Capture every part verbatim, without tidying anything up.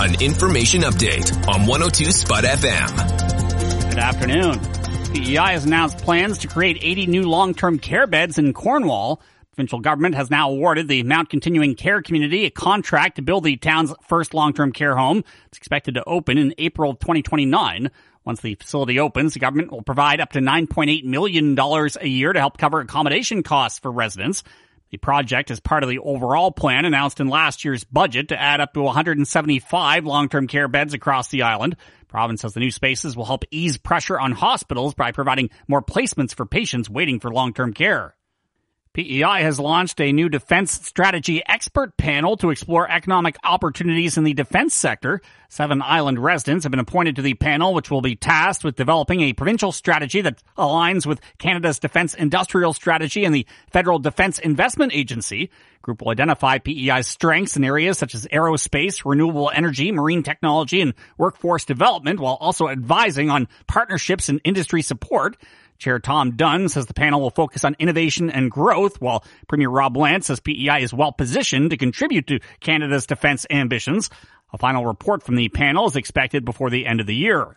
one information update on one oh two Spud F M. Good afternoon. P E I has announced plans to create eighty new long-term care beds in Cornwall. Provincial government has now awarded the Mount Continuing Care community a contract to build the town's first long-term care home. It's expected to open in April twenty twenty-nine. Once the facility opens, the government will provide up to nine point eight million dollars a year to help cover accommodation costs for residents. The project is part of the overall plan announced in last year's budget to add up to one hundred seventy-five long-term care beds across the island. The province says the new spaces will help ease pressure on hospitals by providing more placements for patients waiting for long-term care. P E I has launched a new defense strategy expert panel to explore economic opportunities in the defense sector. Seven island residents have been appointed to the panel, which will be tasked with developing a provincial strategy that aligns with Canada's defense industrial strategy and the Federal Defense Investment Agency. The group will identify P E I's strengths in areas such as aerospace, renewable energy, marine technology, and workforce development, while also advising on partnerships and industry support. Chair Tom Dunn says the panel will focus on innovation and growth, while Premier Rob Lance says P E I is well positioned to contribute to Canada's defense ambitions. A final report from the panel is expected before the end of the year.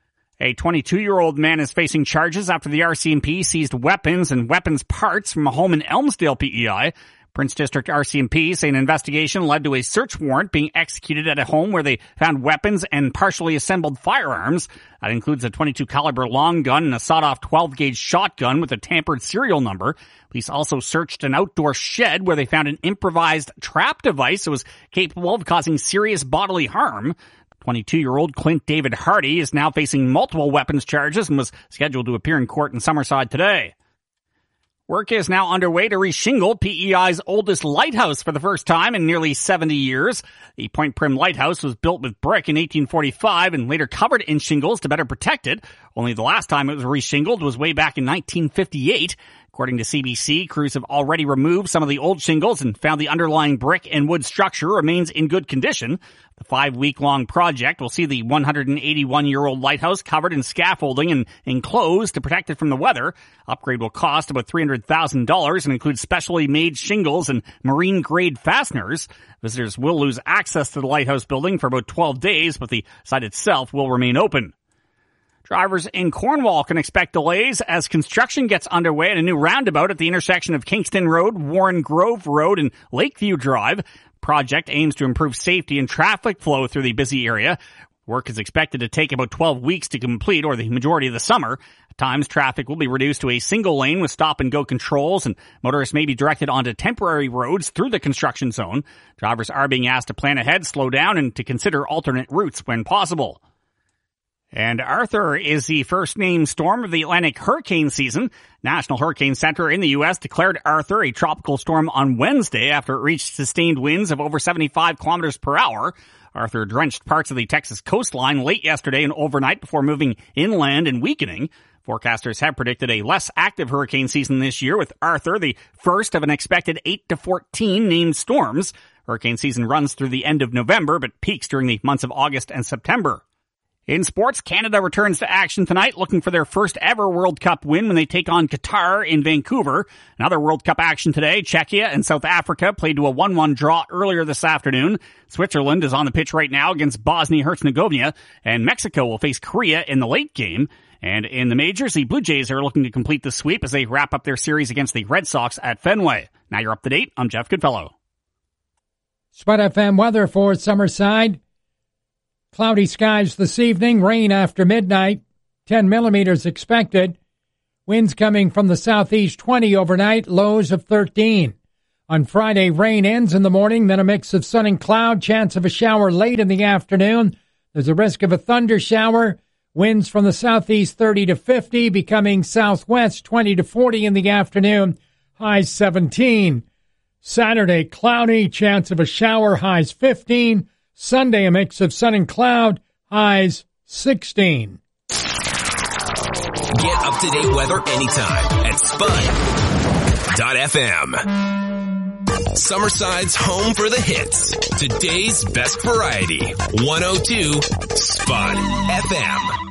A twenty-two-year-old man is facing charges after the R C M P seized weapons and weapons parts from a home in Elmsdale, P E I. Prince District R C M P say an investigation led to a search warrant being executed at a home where they found weapons and partially assembled firearms. That includes a twenty-two caliber long gun and a sawed-off twelve gauge shotgun with a tampered serial number. Police also searched an outdoor shed where they found an improvised trap device that was capable of causing serious bodily harm. twenty-two-year-old Clint David Hardy is now facing multiple weapons charges and was scheduled to appear in court in Summerside today. Work is now underway to reshingle P E I's oldest lighthouse for the first time in nearly seventy years. The Point Prim Lighthouse was built with brick in eighteen forty-five and later covered in shingles to better protect it. Only the last time it was reshingled was way back in nineteen fifty-eight. According to C B C, crews have already removed some of the old shingles and found the underlying brick and wood structure remains in good condition. The five-week-long project will see the one hundred eighty-one-year-old lighthouse covered in scaffolding and enclosed to protect it from the weather. Upgrade will cost about three hundred thousand dollars and include specially made shingles and marine-grade fasteners. Visitors will lose access to the lighthouse building for about twelve days, but the site itself will remain open. Drivers in Cornwall can expect delays as construction gets underway at a new roundabout at the intersection of Kingston Road, Warren Grove Road, and Lakeview Drive. Project aims to improve safety and traffic flow through the busy area. Work is expected to take about twelve weeks to complete, or the majority of the summer. At times, traffic will be reduced to a single lane with stop-and-go controls, and motorists may be directed onto temporary roads through the construction zone. Drivers are being asked to plan ahead, slow down, and to consider alternate routes when possible. And Arthur is the first named storm of the Atlantic hurricane season. National Hurricane Center in the U S declared Arthur a tropical storm on Wednesday after it reached sustained winds of over seventy-five kilometers per hour. Arthur drenched parts of the Texas coastline late yesterday and overnight before moving inland and weakening. Forecasters have predicted a less active hurricane season this year, with Arthur the first of an expected eight to fourteen named storms. Hurricane season runs through the end of November, but peaks during the months of August and September. In sports, Canada returns to action tonight, looking for their first ever World Cup win when they take on Qatar in Vancouver. Another World Cup action today, Czechia and South Africa played to a one one draw earlier this afternoon. Switzerland is on the pitch right now against Bosnia-Herzegovina, and Mexico will face Korea in the late game. And in the majors, the Blue Jays are looking to complete the sweep as they wrap up their series against the Red Sox at Fenway. Now you're up to date. I'm Jeff Goodfellow. Spud F M weather for Summerside. Cloudy skies this evening, rain after midnight, ten millimeters expected. Winds coming from the southeast, twenty overnight, lows of thirteen. On Friday, rain ends in the morning, then a mix of sun and cloud, chance of a shower late in the afternoon. There's a risk of a thunder shower. Winds from the southeast thirty to fifty, becoming southwest twenty to forty in the afternoon, highs seventeen. Saturday, cloudy, chance of a shower, highs fifteen. Sunday, a mix of sun and cloud, highs sixteen. Get up-to-date weather anytime at Spud dot F M. Summerside's home for the hits. Today's best variety. one oh two Spud F M.